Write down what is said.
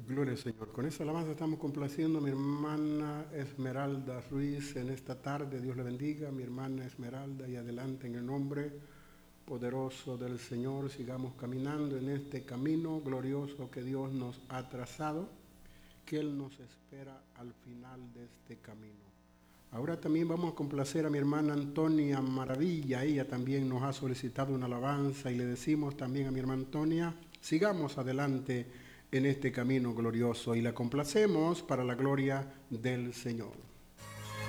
Gloria al Señor. Con esta alabanza estamos complaciendo a mi hermana Esmeralda Ruiz en esta tarde. Dios le bendiga, mi hermana Esmeralda, y adelante en el nombre poderoso del Señor. Sigamos caminando en este camino glorioso que Dios nos ha trazado, que Él nos espera al final de este camino. Ahora también vamos a complacer a mi hermana Antonia Maravilla. Ella también nos ha solicitado una alabanza y le decimos también a mi hermana Antonia, sigamos adelante en este camino glorioso y la complacemos para la gloria del Señor.